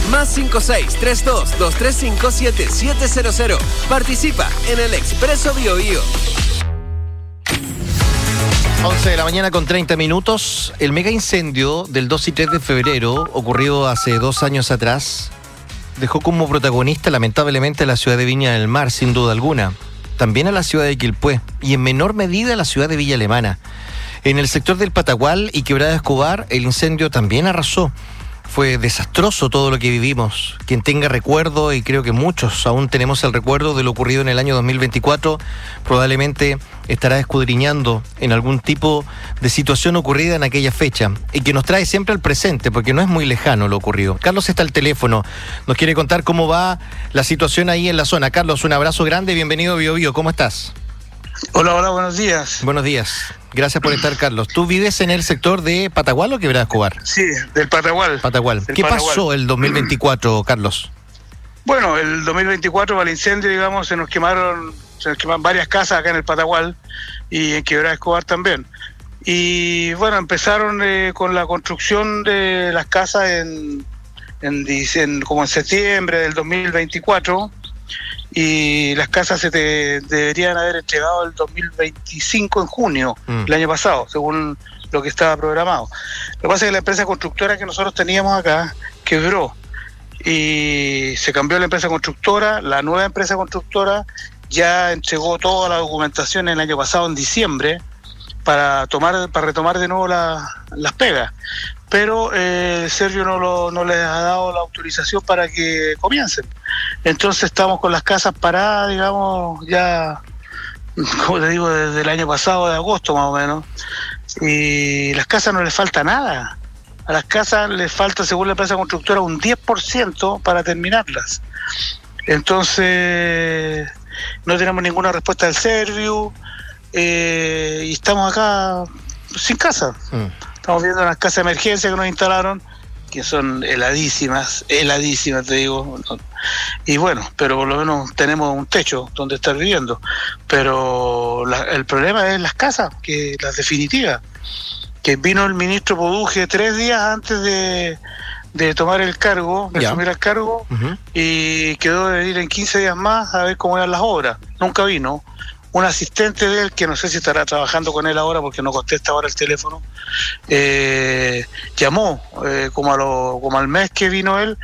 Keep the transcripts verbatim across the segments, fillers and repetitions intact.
Más cinco seis tres dos dos tres cinco siete siete cero cero. Participa en el Expreso Bio Bio. once de la mañana con treinta minutos. El mega incendio del dos y tres de febrero, ocurrido hace dos años atrás, dejó como protagonista lamentablemente a la ciudad de Viña del Mar, sin duda alguna. También a la ciudad de Quilpué y en menor medida a la ciudad de Villa Alemana. En el sector del Patagual y Quebrada Escobar, el incendio también arrasó. Fue desastroso todo lo que vivimos. Quien tenga recuerdo, y creo que muchos aún tenemos el recuerdo de lo ocurrido en el año dos mil veinticuatro, probablemente estará escudriñando en algún tipo de situación ocurrida en aquella fecha y que nos trae siempre al presente, porque no es muy lejano lo ocurrido. Carlos está al teléfono, nos quiere contar cómo va la situación ahí en la zona. Carlos, un abrazo grande, bienvenido a Bio Bio, ¿cómo estás? Hola, hola, buenos días. Buenos días, gracias por estar, Carlos. ¿Tú vives en el sector de Patagual o Quebrada Escobar? Sí, del Patagual. Patagual. Del ¿Qué Patagual. pasó el dos mil veinticuatro, Carlos? Bueno, el dos mil veinticuatro, para el incendio, digamos, se nos quemaron, se nos quemaron varias casas acá en el Patagual y en Quebrada Escobar también. Y bueno, empezaron eh, con la construcción de las casas en, en, en como en septiembre del dos mil veinticuatro. Y las casas se te deberían haber entregado el dos mil veinticinco en junio, mm. el año pasado, según lo que estaba programado. Lo que pasa es que la empresa constructora que nosotros teníamos acá quebró y se cambió la empresa constructora. La nueva empresa constructora ya entregó toda la documentación el año pasado, en diciembre, para tomar para retomar de nuevo la, las pegas. Pero eh, el Servio no, lo, no les ha dado la autorización para que comiencen. Entonces estamos con las casas paradas, digamos, ya, como te digo, desde el año pasado, de agosto más o menos. Y las casas no les falta nada. A las casas les falta, según la empresa constructora, un diez por ciento para terminarlas. Entonces, no tenemos ninguna respuesta del Servio eh, y estamos acá sin casa. Mm. Estamos viendo las casas de emergencia que nos instalaron, que son heladísimas, heladísimas, te digo. Y bueno, pero por lo menos tenemos un techo donde estar viviendo. Pero la, el problema es las casas, que las definitivas. Que vino el ministro Poduje tres días antes de, de tomar el cargo, de asumir el cargo, uh-huh. y quedó de ir en quince días más a ver cómo eran las obras. Nunca vino. Un asistente de él, que no sé si estará trabajando con él ahora porque no contesta ahora el teléfono, eh, llamó eh, como, a lo, como al mes que vino él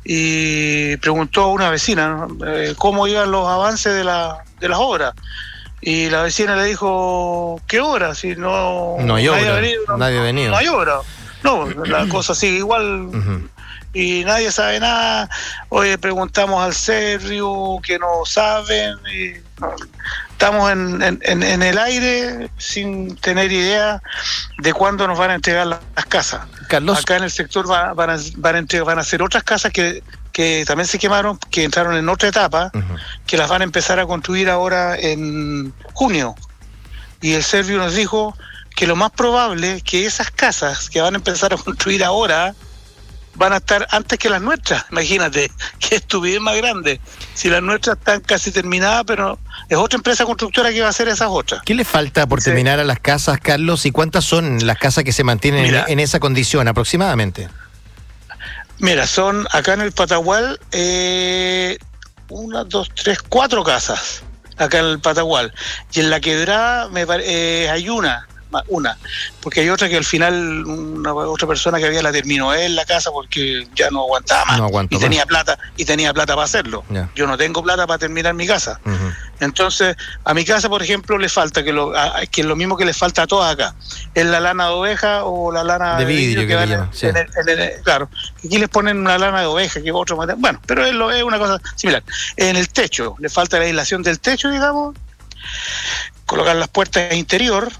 y preguntó a una vecina, ¿no? eh, cómo iban los avances de, la, de las obras. Y la vecina le dijo, ¿qué hora? Si no, no hay nadie obra, ha venido, no, nadie ha venido. No hay obra. No, la cosa sigue igual. Uh-huh. Y nadie sabe nada. Oye, preguntamos al Servio, que no saben. Y no, estamos en, en, en el aire sin tener idea de cuándo nos van a entregar las, las casas. Carlos. Acá en el sector van, van, a, van, a, entregar, van a hacer otras casas que, que también se quemaron, que entraron en otra etapa, uh-huh. que las van a empezar a construir ahora en junio. Y el Servio nos dijo que lo más probable es que esas casas que van a empezar a construir ahora van a estar antes que las nuestras. Imagínate, qué estupidez más grande. Si las nuestras están casi terminadas, pero es otra empresa constructora que va a hacer esas otras. ¿Qué le falta por sí. terminar a las casas, Carlos? ¿Y cuántas son las casas que se mantienen Mira, en, en esa condición aproximadamente? Mira, son acá en el Patagual eh, una, dos, tres, cuatro casas acá en el Patagual. Y en la Quebrada me pare, eh, hay una. una, porque hay otra que al final una otra persona que había la terminó él la casa porque ya no aguantaba más, no aguanto y más. tenía plata y tenía plata para hacerlo. Yeah. Yo no tengo plata para terminar mi casa. Uh-huh. Entonces a mi casa, por ejemplo, le falta que lo a, que es lo mismo que le falta a todas acá, es la lana de oveja o la lana de, de vidrio, vidrio que, que van sí. en el, en el, claro, aquí les ponen una lana de oveja que otro, bueno, pero es, lo, es una cosa similar. En el techo le falta la aislación del techo, digamos, colocar las puertas interior,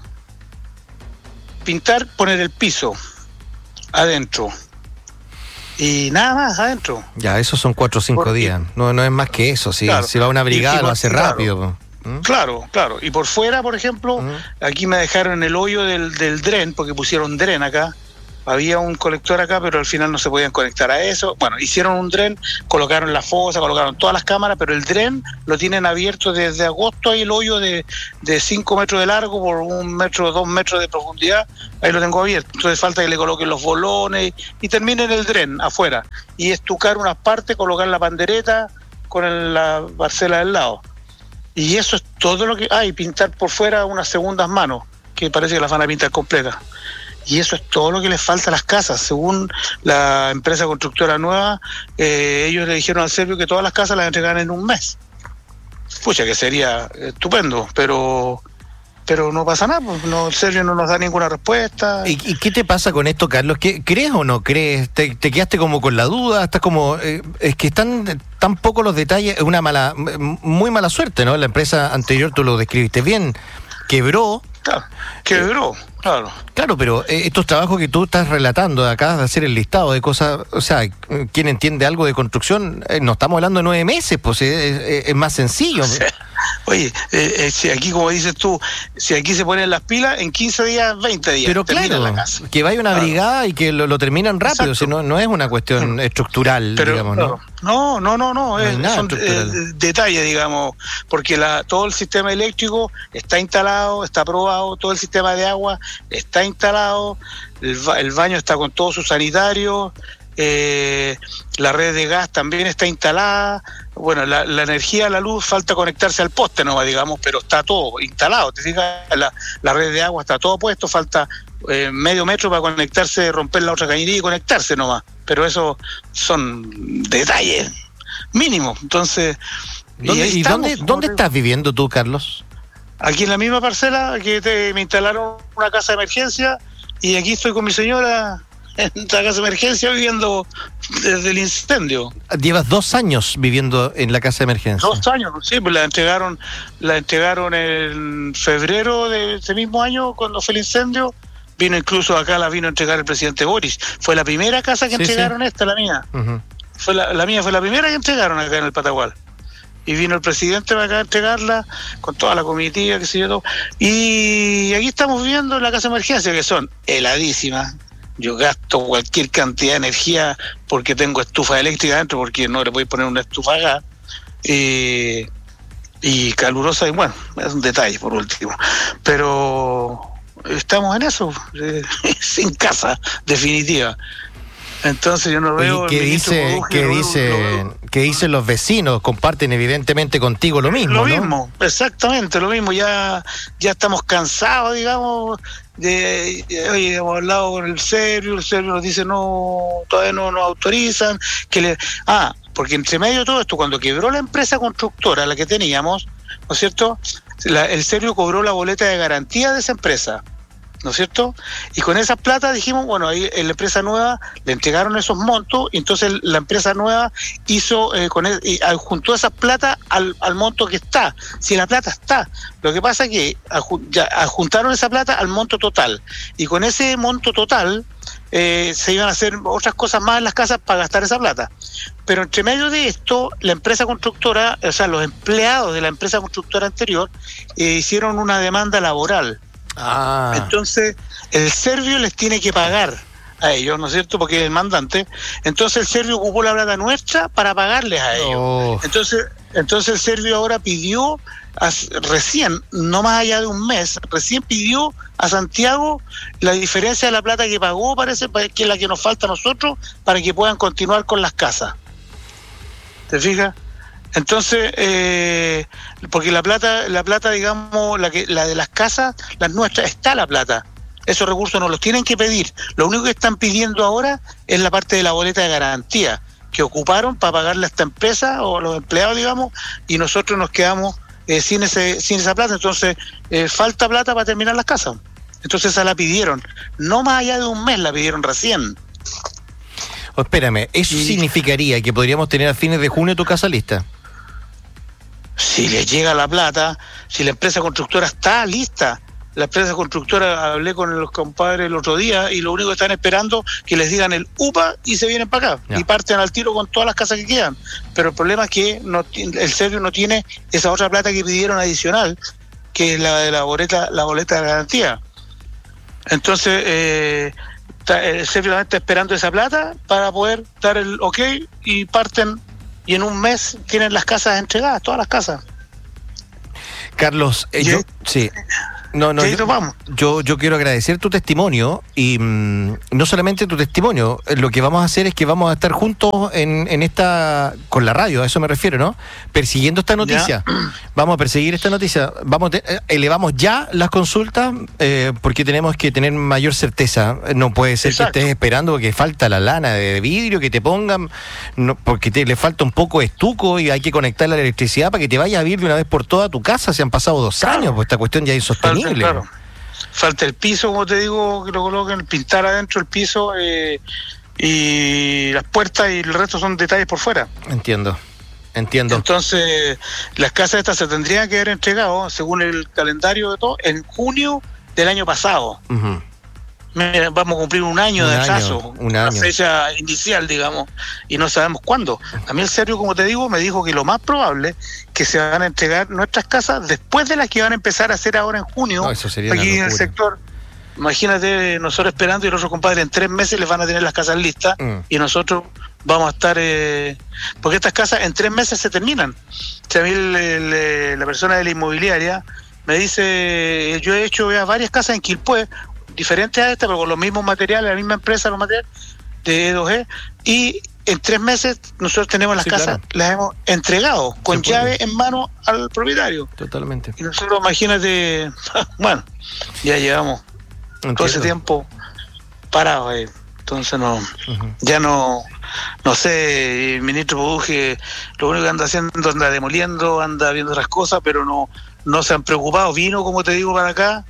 pintar, poner el piso adentro y nada más adentro. Ya, esos son cuatro o cinco días. No, no es más que eso. Si, claro. si va una brigada, y, y por, lo hace claro, rápido. ¿Mm? Claro, claro. Y por fuera, por ejemplo, ¿Mm? aquí me dejaron el hoyo del, del dren, porque pusieron dren acá, había un colector acá, pero al final no se podían conectar a eso. Bueno, hicieron un dren, colocaron la fosa, colocaron todas las cámaras, pero el dren lo tienen abierto desde agosto. Hay el hoyo de, de cinco metros de largo por un metro, dos metros de profundidad, ahí lo tengo abierto. Entonces falta que le coloquen los bolones y terminen el dren afuera. Y estucar unas partes, colocar la pandereta con el, la parcela del lado. Y eso es todo lo que hay, ah, pintar por fuera unas segundas manos, que parece que las van a pintar completas. Y eso es todo lo que les falta a las casas. Según la empresa constructora nueva, eh, ellos le dijeron al Servio que todas las casas las entregaran en un mes. Pucha, que sería estupendo, pero pero no pasa nada, pues no, el Servio no nos da ninguna respuesta. ¿Y, y qué te pasa con esto, Carlos? ¿Qué, ¿Crees o no crees? ¿Te, te quedaste como con la duda? Estás como eh, es que están tan pocos los detalles, es una mala, muy mala suerte, ¿no? La empresa anterior, tú lo describiste bien, quebró. Claro, quebró, claro. Claro, pero eh, estos trabajos que tú estás relatando, acabas de hacer el listado de cosas, o sea, quien entiende algo de construcción, eh, no estamos hablando de nueve meses, pues eh, es, es más sencillo. O sea, oye, eh, eh, si aquí, como dices tú, si aquí se ponen las pilas, en quince días, veinte días, pero claro, la casa. Que vaya una claro. brigada y que lo, lo terminan rápido, si no, no es una cuestión estructural, pero, digamos, claro. ¿no? No, no, no, no, no es, nada son eh, detalles, digamos, porque la, todo el sistema eléctrico está instalado, está aprobado, todo el sistema de agua está instalado, el, el baño está con todos sus sanitarios, eh, la red de gas también está instalada, bueno, la, la energía, la luz, falta conectarse al poste nomás, digamos, pero está todo instalado, te fijas, la, la red de agua está todo puesto, falta eh, medio metro para conectarse, romper la otra cañería y conectarse nomás, pero eso son detalles mínimos. Entonces, ¿dónde, ¿y, y dónde, dónde estás viviendo tú, Carlos? Aquí en la misma parcela que te, me instalaron una casa de emergencia y aquí estoy con mi señora en esta casa de emergencia viviendo desde el incendio. Llevas dos años viviendo en la casa de emergencia. Dos años, sí, pues la entregaron, la entregaron en febrero de ese mismo año cuando fue el incendio. Vino incluso acá, la vino a entregar el presidente Boris. Fue la primera casa que sí, entregaron sí. esta, la mía. Uh-huh. Fue la, la mía fue la primera que entregaron acá en el Patagual. Y vino el presidente para acá a entregarla con toda la comitiva, qué sé yo, todo. Y aquí estamos viviendo en la casa de emergencia, que son heladísimas. Yo gasto cualquier cantidad de energía porque tengo estufa eléctrica dentro, porque no le voy a poner una estufa a gas. Eh, y calurosa, y bueno, es un detalle por último. Pero estamos en eso, eh, sin casa, definitiva. Entonces yo no veo... ¿Qué dice, ¿qué dice, ¿qué dicen los vecinos? Comparten evidentemente contigo lo mismo, Lo ¿no? mismo, exactamente, lo mismo. Ya ya estamos cansados, digamos, de... Oye, hemos hablado con el Servio, el Servio nos dice no, todavía no nos autorizan. que le Ah, porque entre medio de todo esto, cuando quebró la empresa constructora, la que teníamos, ¿no es cierto? La, el Servio cobró la boleta de garantía de esa empresa, ¿no es cierto? Y con esas plata dijimos, bueno, ahí en la empresa nueva le entregaron esos montos, y entonces la empresa nueva hizo, eh, con el, y adjuntó esas plata al, al monto que está. Si la plata está, lo que pasa es que adjun, ya, adjuntaron esa plata al monto total, y con ese monto total eh, se iban a hacer otras cosas más en las casas para gastar esa plata. Pero entre medio de esto, la empresa constructora, o sea, los empleados de la empresa constructora anterior eh, hicieron una demanda laboral. Ah. Entonces el Servio les tiene que pagar a ellos, ¿no es cierto? Porque es el mandante. Entonces el Servio ocupó la plata nuestra para pagarles a ellos. Oh. Entonces, entonces el Servio ahora pidió a, recién, no más allá de un mes, recién pidió a Santiago la diferencia de la plata que pagó, parece que es la que nos falta a nosotros, para que puedan continuar con las casas. ¿Te fijas? Entonces, eh, porque la plata, la plata, digamos, la que, la de las casas, las nuestras, está la plata. Esos recursos no los tienen que pedir. Lo único que están pidiendo ahora es la parte de la boleta de garantía que ocuparon para pagarle a esta empresa o a los empleados, digamos, y nosotros nos quedamos eh, sin ese, sin esa plata. Entonces, eh, falta plata para terminar las casas. Entonces esa la pidieron. No más allá de un mes, la pidieron recién. Oh, espérame, ¿eso y... significaría que podríamos tener a fines de junio tu casa lista? Si les llega la plata, si la empresa constructora está lista. La empresa constructora, hablé con los compadres el otro día y lo único que están esperando que les digan el U P A y se vienen para acá. Ya. Y parten al tiro con todas las casas que quedan. Pero el problema es que no, el Servio no tiene esa otra plata que pidieron adicional, que es la de la boleta, la boleta de garantía. Entonces, eh, está, el Servio está esperando esa plata para poder dar el ok y parten, y en un mes tienen las casas entregadas, todas las casas. Carlos, eh, yo, sí. No, no, yo, yo, yo quiero agradecer tu testimonio y mmm, no solamente tu testimonio, lo que vamos a hacer es que vamos a estar juntos en, en esta, con la radio, a eso me refiero, ¿no? Persiguiendo esta noticia. Ya. Vamos a perseguir esta noticia. Vamos, te, elevamos ya las consultas eh, porque tenemos que tener mayor certeza. No puede ser Exacto. que estés esperando que falta la lana de vidrio, que te pongan, no, porque te, le falta un poco de estuco y hay que conectar la electricidad para que te vaya a vivir de una vez por toda tu casa. Se han pasado dos claro. años, pues esta cuestión ya es insostenible. Claro. Falta el piso, como te digo, que lo coloquen, pintar adentro el piso eh, y las puertas, y el resto son detalles por fuera. Entiendo, entiendo. Entonces, las casas estas se tendrían que haber entregado, según el calendario de todo, en junio del año pasado. Uh-huh. Mira, vamos a cumplir un año un de atraso, año, un una año. fecha inicial, digamos, y no sabemos cuándo. A mí el Servio, como te digo, me dijo que lo más probable que se van a entregar nuestras casas después de las que van a empezar a hacer ahora en junio, no, eso sería aquí en el sector. Imagínate, nosotros esperando y los otros compadres en tres meses les van a tener las casas listas mm. y nosotros vamos a estar, eh, porque estas casas en tres meses se terminan. O sea, a mí el, el, la persona de la inmobiliaria me dice, yo he hecho ya varias casas en Quilpué, diferentes a esta, pero con los mismos materiales, la misma empresa, los materiales de E dos G, y en tres meses nosotros tenemos las sí, casas, claro. las hemos entregado con llave en mano al propietario. Totalmente. Y nosotros, imagínate, bueno, ya llevamos Entiendo. todo ese tiempo parado, eh. entonces no, uh-huh. ya no, no sé, el ministro Buduje lo único que anda haciendo, anda demoliendo, anda viendo otras cosas, pero no, no se han preocupado. Vino, como te digo, para acá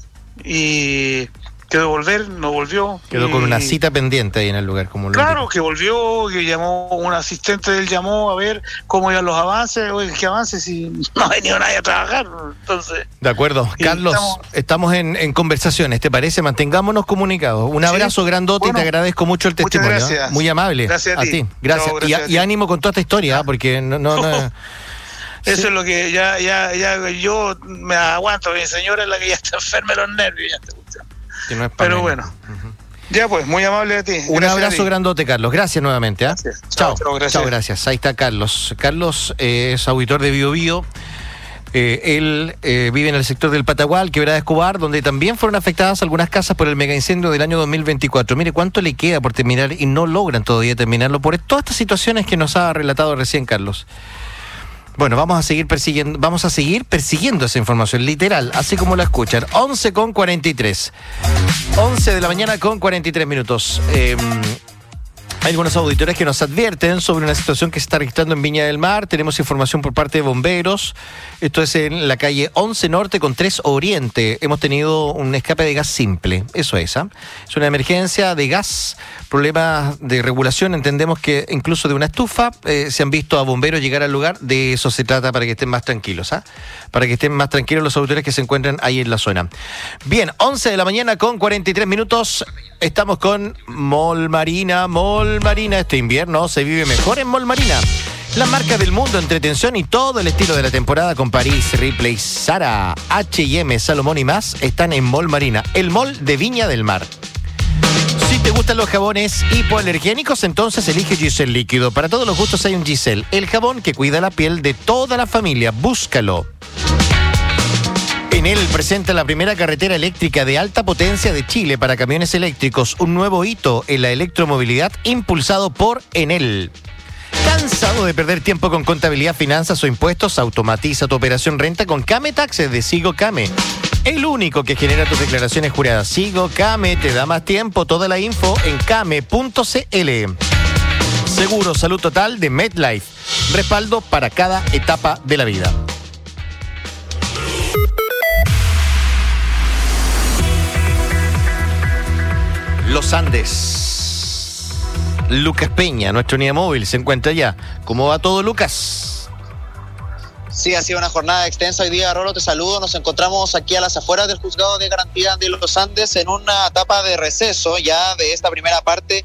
y quedó volver, no volvió. Quedó y... con una cita pendiente ahí en el lugar. Como claro, lo que volvió, que llamó, un asistente de él llamó a ver cómo iban los avances. Oye, ¿qué avances? Si no ha venido nadie a trabajar. Entonces. De acuerdo. Carlos, estamos, estamos en, en conversaciones, ¿te parece? Mantengámonos comunicados. Un abrazo sí. grandote bueno, y te agradezco mucho el testimonio. Muchas gracias. Muy amable. Gracias a ti. A ti. Gracias. No, gracias y, a, a y ánimo con toda esta historia, porque no... no, no Eso sí. es lo que ya, ya, ya yo me aguanto. Mi señora es la que ya está enferma de los nervios. Ya te no es Pero menos. bueno, uh-huh. ya pues, muy amable a ti. Un gracias abrazo grandote, Carlos. Gracias nuevamente. ¿eh? Gracias. Chao, chao, gracias. Chao, gracias. Ahí está Carlos. Carlos eh, es auditor de Bio Bio. Eh, él eh, vive en el sector del Patagual, Quebrada de Escobar, donde también fueron afectadas algunas casas por el mega incendio del año dos mil veinticuatro. Mire cuánto le queda por terminar y no logran todavía terminarlo por todas estas situaciones que nos ha relatado recién Carlos. Bueno, vamos a seguir persiguiendo, vamos a seguir persiguiendo esa información, literal, así como la escuchan. once con cuarenta y tres. once de la mañana con cuarenta y tres minutos. Eh, hay algunos auditores que nos advierten sobre una situación que se está registrando en Viña del Mar. Tenemos información por parte de bomberos. Esto es en la calle once Norte con tres Oriente. Hemos tenido un escape de gas simple. Eso es, ¿eh? Es una emergencia de gas. Problemas de regulación, entendemos que incluso de una estufa, eh, se han visto a bomberos llegar al lugar. De eso se trata, para que estén más tranquilos, ¿ah? ¿eh? Para que estén más tranquilos los auditores que se encuentran ahí en la zona. Bien, once de la mañana con cuarenta y tres minutos. Estamos con Mall Marina. Mall Marina, este invierno se vive mejor en Mall Marina. La marca del mundo, entretención y todo el estilo de la temporada con París, Ripley, Zara, H y M, Salomón y más están en Mall Marina, el mall de Viña del Mar. Si te gustan los jabones hipoalergénicos, entonces elige Giselle Líquido. Para todos los gustos hay un Giselle, el jabón que cuida la piel de toda la familia. Búscalo. Enel presenta la primera carretera eléctrica de alta potencia de Chile para camiones eléctricos, un nuevo hito en la electromovilidad impulsado por Enel. ¿Cansado de perder tiempo con contabilidad, finanzas o impuestos? Automatiza tu operación renta con Came Taxes de Sigo Came. El único que genera tus declaraciones juradas. Sigo Came te da más tiempo. Toda la info en came punto cl. Seguro Salud Total de MedLife. Respaldo para cada etapa de la vida. Los Andes. Lucas Peña, nuestra unidad móvil, se encuentra allá. ¿Cómo va todo, Lucas? Sí, ha sido una jornada extensa hoy día, Rolo, te saludo. Nos encontramos aquí a las afueras del Juzgado de Garantía de los Andes en una etapa de receso ya de esta primera parte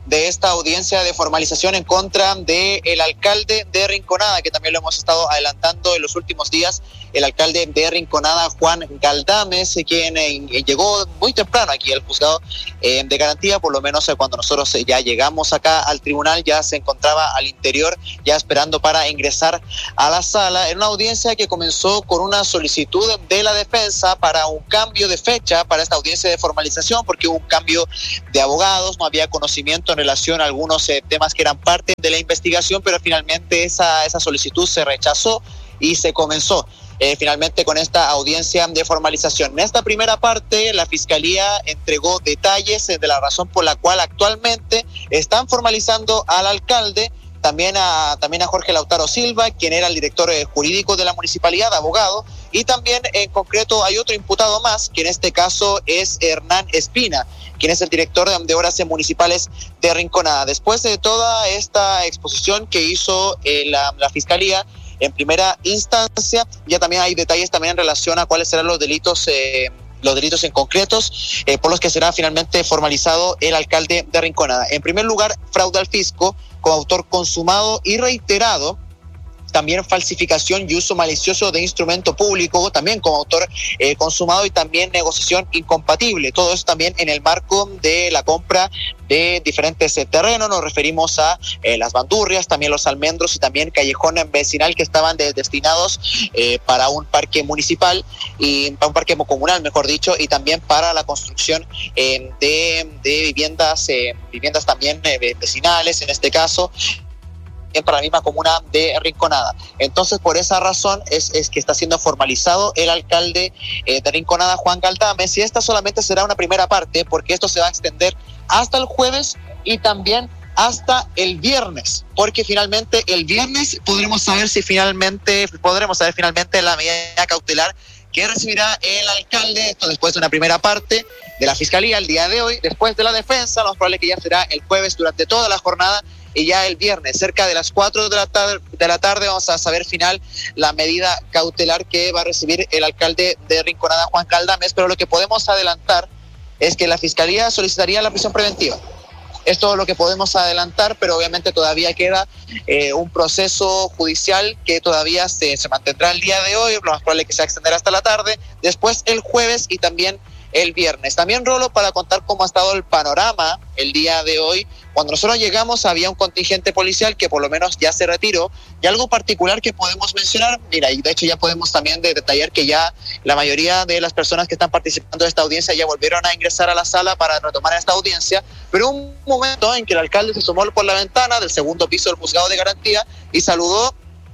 de esta audiencia de formalización en contra del alcalde de Rinconada, que también lo hemos estado adelantando en los últimos días, el alcalde de Rinconada, Juan Galdames, quien eh, llegó muy temprano aquí al juzgado eh, de garantía, por lo menos eh, cuando nosotros eh, ya llegamos acá al tribunal, ya se encontraba al interior, ya esperando para ingresar a la sala, en una audiencia que comenzó con una solicitud de la defensa para un cambio de fecha para esta audiencia de formalización, porque hubo un cambio de abogados, no había conocimiento en relación a algunos eh, temas que eran parte de la investigación, pero finalmente esa, esa solicitud se rechazó y se comenzó eh, finalmente con esta audiencia de formalización. En esta primera parte, la Fiscalía entregó detalles de la razón por la cual actualmente están formalizando al alcalde, también a, también a Jorge Lautaro Silva, quien era el director eh, jurídico de la municipalidad, abogado, y también en concreto hay otro imputado más, que en este caso es Hernán Espina, quien es el director de, de obras municipales de Rinconada. Después de toda esta exposición que hizo eh, la, la Fiscalía en primera instancia, ya también hay detalles también en relación a cuáles serán los delitos eh, los delitos en concretos eh, por los que será finalmente formalizado el alcalde de Rinconada. En primer lugar, fraude al fisco, coautor consumado y reiterado, también falsificación y uso malicioso de instrumento público, también como autor eh, consumado, y también negociación incompatible. Todo eso también en el marco de la compra de diferentes eh, terrenos. Nos referimos a eh, las bandurrias, también los almendros y también callejón vecinal que estaban de, destinados eh, para un parque municipal y para un parque comunal, mejor dicho, y también para la construcción eh, de, de viviendas, eh, viviendas también eh, vecinales, en este caso, para la misma comuna de Rinconada. Entonces, por esa razón es, es que está siendo formalizado el alcalde eh, de Rinconada, Juan Galdames, y esta solamente será una primera parte, porque esto se va a extender hasta el jueves y también hasta el viernes, porque finalmente el viernes podremos saber si finalmente, podremos saber finalmente la medida cautelar que recibirá el alcalde, esto después de una primera parte de la Fiscalía el día de hoy, después de la defensa, lo más probable que ya será el jueves durante toda la jornada, y ya el viernes, cerca de las cuatro de la tarde, de la tarde vamos a saber final la medida cautelar que va a recibir el alcalde de Rinconada, Juan Galdames, pero lo que podemos adelantar es que la Fiscalía solicitaría la prisión preventiva. Es todo lo que podemos adelantar, pero obviamente todavía queda eh, un proceso judicial que todavía se, se mantendrá el día de hoy, lo más probable es que se va a extender hasta la tarde, después el jueves y también el viernes. También, Rolo, para contar cómo ha estado el panorama el día de hoy. Cuando nosotros llegamos había un contingente policial que por lo menos ya se retiró, y algo particular que podemos mencionar, mira, y de hecho ya podemos también de detallar que ya la mayoría de las personas que están participando de esta audiencia ya volvieron a ingresar a la sala para retomar esta audiencia, pero un momento en que el alcalde se asomó por la ventana del segundo piso del juzgado de garantía y saludó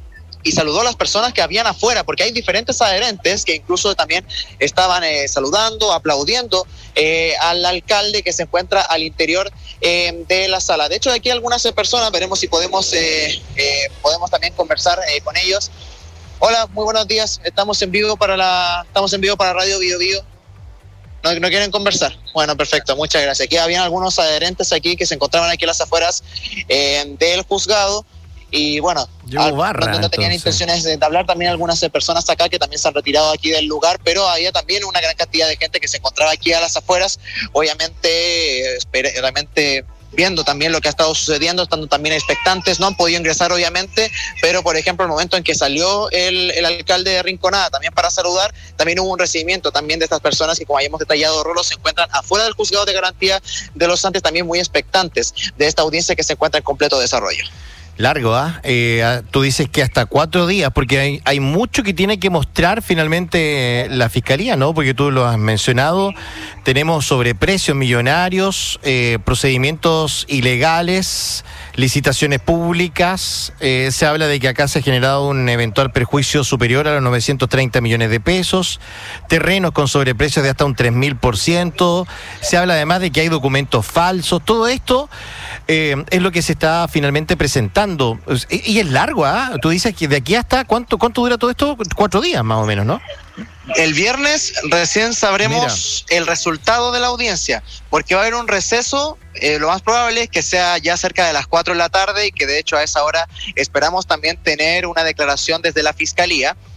y saludó a las personas que habían afuera, porque hay diferentes adherentes que incluso también estaban eh, saludando, aplaudiendo eh, al alcalde que se encuentra al interior eh, de la sala. De hecho, de aquí algunas personas, veremos si podemos eh, eh, podemos también conversar eh, con ellos. Hola, muy buenos días. Estamos en vivo para la estamos en vivo para Radio Bio Bio. ¿No, ¿No quieren conversar? Bueno, perfecto, muchas gracias. Aquí habían algunos adherentes aquí que se encontraban aquí a las afueras eh, del juzgado. Y bueno, al, barra, no tenían intenciones de hablar, también algunas personas acá que también se han retirado aquí del lugar, pero había también una gran cantidad de gente que se encontraba aquí a las afueras, obviamente, realmente viendo también lo que ha estado sucediendo, estando también expectantes, no han podido ingresar obviamente, pero por ejemplo el momento en que salió el, el alcalde de Rinconada también para saludar, también hubo un recibimiento también de estas personas que, como hayamos detallado, Rolo, se encuentran afuera del juzgado de garantía de Los Santos, también muy expectantes de esta audiencia que se encuentra en completo desarrollo. Largo, ¿ah? ¿eh? Eh, tú dices que hasta cuatro días, porque hay, hay mucho que tiene que mostrar finalmente la Fiscalía, ¿no? Porque tú lo has mencionado, tenemos sobreprecios millonarios, eh, procedimientos ilegales, licitaciones públicas, eh, se habla de que acá se ha generado un eventual perjuicio superior a los novecientos treinta millones de pesos, terrenos con sobreprecios de hasta un tres mil por ciento, se habla además de que hay documentos falsos, todo esto eh, es lo que se está finalmente presentando. Y, y es largo, ¿ah? ¿eh? Tú dices que de aquí hasta, ¿cuánto, cuánto dura todo esto? Cuatro días más o menos, ¿no? El viernes recién sabremos Mira. el resultado de la audiencia, porque va a haber un receso, eh, lo más probable es que sea ya cerca de las cuatro de la tarde y que de hecho a esa hora esperamos también tener una declaración desde la Fiscalía.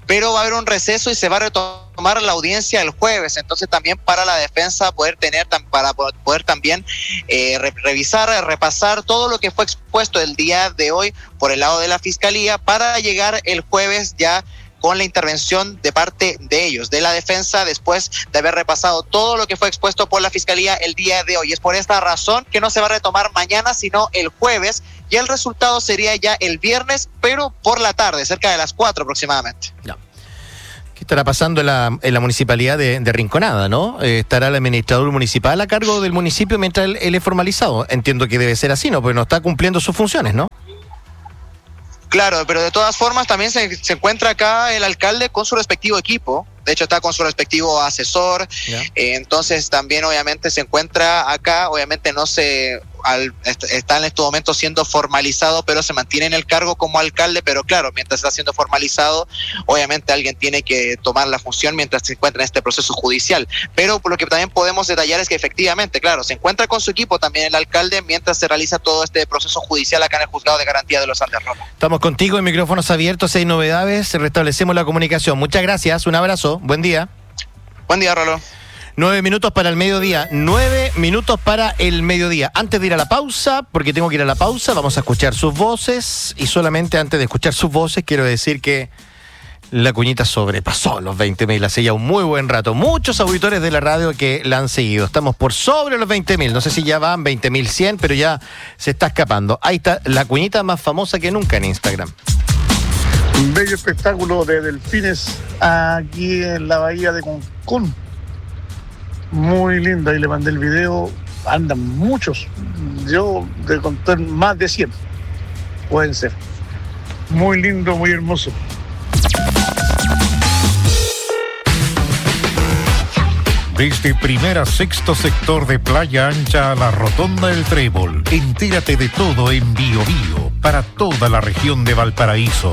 pero va a haber un receso y se va a retomar la audiencia el jueves. Entonces también para la defensa poder tener, para poder también eh, re- revisar, repasar todo lo que fue expuesto el día de hoy por el lado de la Fiscalía para llegar el jueves ya con la intervención de parte de ellos, de la defensa, después de haber repasado todo lo que fue expuesto por la Fiscalía el día de hoy. Es por esta razón que no se va a retomar mañana, sino el jueves, y el resultado sería ya el viernes, pero por la tarde, cerca de las cuatro aproximadamente. No. ¿Qué estará pasando en la, en la municipalidad de, de Rinconada, no? Eh, ¿Estará el administrador municipal a cargo del municipio mientras él, él es formalizado? Entiendo que debe ser así, ¿no? Porque no está cumpliendo sus funciones, ¿no? Claro, pero de todas formas también se, se encuentra acá el alcalde con su respectivo equipo. De hecho está con su respectivo asesor. Yeah. Eh, entonces también obviamente se encuentra acá. Obviamente no se al, está en este momento siendo formalizado, pero se mantiene en el cargo como alcalde. Pero claro, mientras está siendo formalizado, obviamente alguien tiene que tomar la función mientras se encuentra en este proceso judicial. Pero por lo que también podemos detallar es que efectivamente, claro, se encuentra con su equipo también el alcalde mientras se realiza todo este proceso judicial acá en el Juzgado de Garantía de los Andes, Rolo. Estamos contigo en micrófonos abiertos, hay novedades, restablecemos la comunicación. Muchas gracias, un abrazo, buen día. Buen día, Rolo. Nueve minutos para el mediodía, nueve minutos para el mediodía. Antes de ir a la pausa, porque tengo que ir a la pausa, vamos a escuchar sus voces. Y solamente antes de escuchar sus voces, quiero decir que la cuñita sobrepasó los veinte mil hace ya un muy buen rato. Muchos auditores de la radio que la han seguido. Estamos por sobre los veinte mil. No sé si ya van veinte mil cien, pero ya se está escapando. Ahí está la cuñita más famosa que nunca en Instagram. Un bello espectáculo de delfines aquí en la bahía de Concón. Muy linda, y le mandé el video. Andan muchos. Yo de contar más de cien. Pueden ser. Muy lindo, muy hermoso. Desde Primera Sexto Sector de Playa Ancha a la Rotonda del Trébol, entérate de todo en Bio Bio para toda la región de Valparaíso.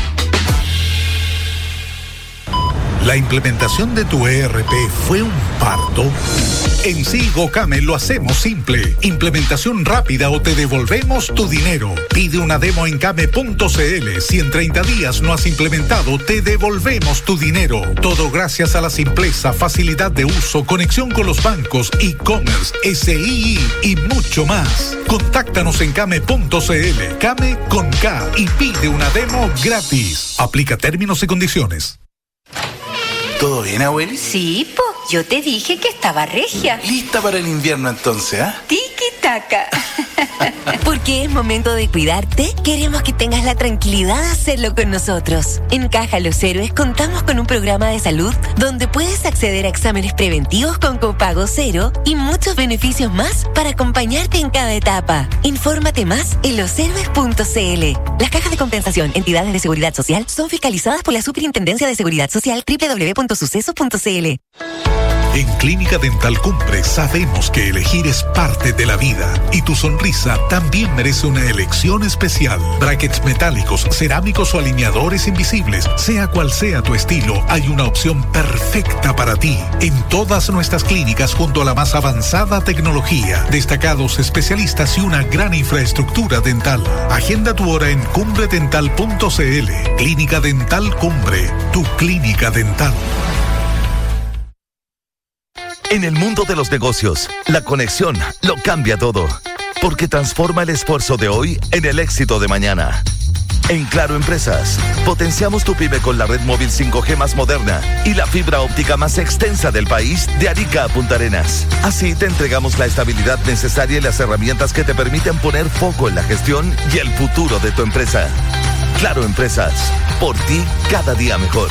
¿La implementación de tu E R P fue un parto? En Silgocame lo hacemos simple. Implementación rápida o te devolvemos tu dinero. Pide una demo en came punto c l. Si en treinta días no has implementado, te devolvemos tu dinero. Todo gracias a la simpleza, facilidad de uso, conexión con los bancos, e-commerce, S I I y mucho más. Contáctanos en came punto c l. Came con K y pide una demo gratis. Aplica términos y condiciones. ¿Todo bien, abueli? Sí, po. Yo te dije que estaba regia. ¿Lista para el invierno entonces, ah? ¿eh? Tiki-taka. Porque es momento de cuidarte, queremos que tengas la tranquilidad de hacerlo con nosotros. En Caja Los Héroes contamos con un programa de salud donde puedes acceder a exámenes preventivos con copago cero y muchos beneficios más para acompañarte en cada etapa. Infórmate más en los héroes punto c l. Las cajas de compensación, entidades de seguridad social, son fiscalizadas por la Superintendencia de Seguridad Social doble u doble u doble u punto suceso punto c l. En Clínica Dental Cumbre sabemos que elegir es parte de la vida y tu sonrisa también merece una elección especial. Brackets metálicos, cerámicos o alineadores invisibles, sea cual sea tu estilo, hay una opción perfecta para ti. En todas nuestras clínicas junto a la más avanzada tecnología, destacados especialistas y una gran infraestructura dental. Agenda tu hora en cumbre dental punto c l. Clínica Dental Cumbre, tu clínica dental. En el mundo de los negocios, la conexión lo cambia todo, porque transforma el esfuerzo de hoy en el éxito de mañana. En Claro Empresas, potenciamos tu pyme con la red móvil cinco G más moderna y la fibra óptica más extensa del país de Arica a Punta Arenas. Así te entregamos la estabilidad necesaria y las herramientas que te permiten poner foco en la gestión y el futuro de tu empresa. Claro Empresas, por ti cada día mejor.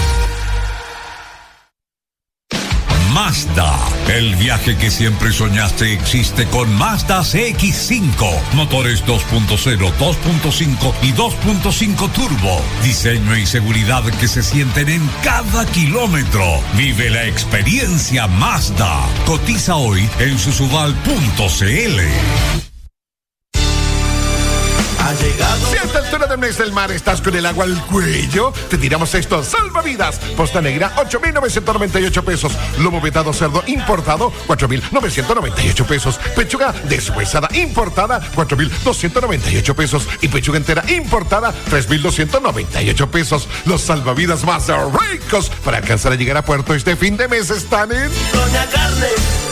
Mazda, el viaje que siempre soñaste existe con Mazda C X cinco. Motores dos punto cero, dos punto cinco y dos punto cinco turbo. Diseño y seguridad que se sienten en cada kilómetro. Vive la experiencia Mazda. Cotiza hoy en susubal punto c l. Ha llegado. Si a esta altura del mes del mar estás con el agua al cuello, te tiramos estos salvavidas. Posta negra, ocho mil novecientos noventa y ocho pesos. Lomo vetado cerdo importado, cuatro mil novecientos noventa y ocho pesos. Pechuga deshuesada importada, cuatro mil doscientos noventa y ocho pesos. Y pechuga entera importada, tres mil doscientos noventa y ocho pesos. Los salvavidas más ricos para alcanzar a llegar a puerto este fin de mes están en Doña Carne.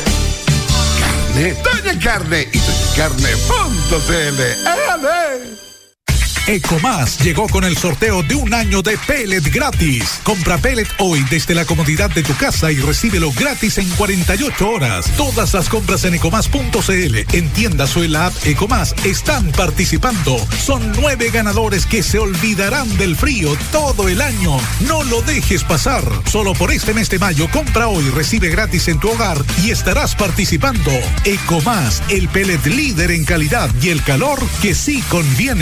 Carne, Doña Carne y doña carne punto c l. ¡Ale! Ecomás llegó con el sorteo de un año de pellet gratis. Compra pellet hoy desde la comodidad de tu casa y recíbelo gratis en cuarenta y ocho horas. Todas las compras en ecomás punto c l, en tiendas o en la app Ecomás están participando. Son nueve ganadores que se olvidarán del frío todo el año. No lo dejes pasar. Solo por este mes de mayo, compra hoy, recibe gratis en tu hogar y estarás participando. Ecomás, el pellet líder en calidad y el calor que sí conviene.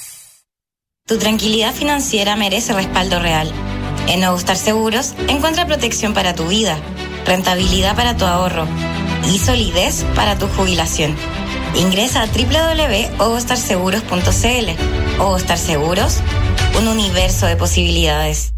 Tu tranquilidad financiera merece respaldo real. En Ogostar Seguros encuentra protección para tu vida, rentabilidad para tu ahorro y solidez para tu jubilación. Ingresa a doble u doble u doble u punto ogostar seguros punto c l. Ogostar Seguros, un universo de posibilidades.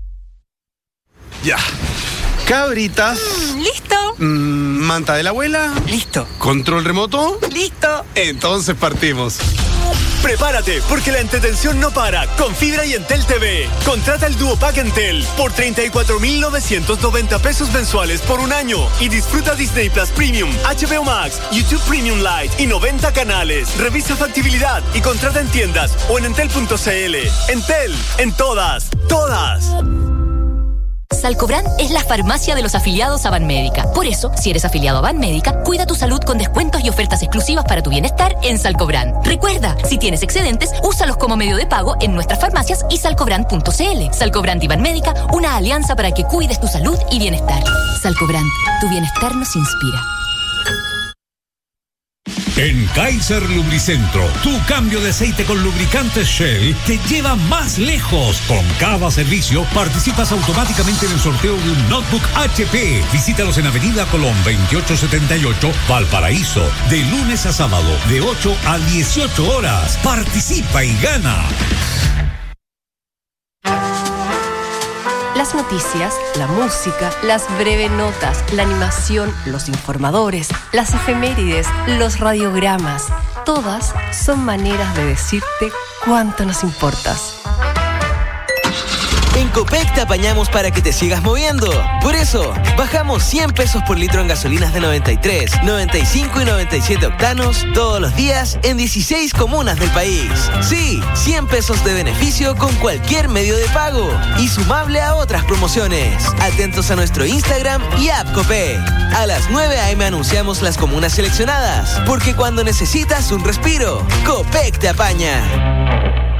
Ya. Cabritas. Mm, listo. Mm, manta de la abuela. Listo. Control remoto. Listo. Entonces partimos. Prepárate, porque la entretención no para con Fibra y Entel T V. Contrata el Duo Pack Entel por treinta y cuatro mil novecientos noventa pesos mensuales por un año y disfruta Disney Plus Premium, H B O Max, YouTube Premium Lite y noventa canales. Revisa factibilidad y contrata en tiendas o en entel punto c l. Entel, en todas, todas. Salcobran es la farmacia de los afiliados a Banmédica. Por eso, si eres afiliado a Banmédica, cuida tu salud con descuentos y ofertas exclusivas para tu bienestar en Salcobran. Recuerda, si tienes excedentes, úsalos como medio de pago en nuestras farmacias y salcobran punto c l. Salcobran y Banmédica, una alianza para que cuides tu salud y bienestar. Salcobran, tu bienestar nos inspira. En Kaiser Lubricentro, tu cambio de aceite con lubricantes Shell te lleva más lejos. Con cada servicio participas automáticamente en el sorteo de un notebook H P. Visítalos en Avenida Colón veintiocho setenta y ocho, Valparaíso, de lunes a sábado, de ocho a dieciocho horas. Participa y gana. Las noticias, la música, las breves notas, la animación, los informadores, las efemérides, los radiogramas, todas son maneras de decirte cuánto nos importas. En Copec te apañamos para que te sigas moviendo. Por eso, bajamos cien pesos por litro en gasolinas de noventa y tres, noventa y cinco y noventa y siete octanos todos los días en dieciséis comunas del país. Sí, cien pesos de beneficio con cualquier medio de pago y sumable a otras promociones. Atentos a nuestro Instagram y app Copec. A las nueve a eme anunciamos las comunas seleccionadas, porque cuando necesitas un respiro, Copec te apaña.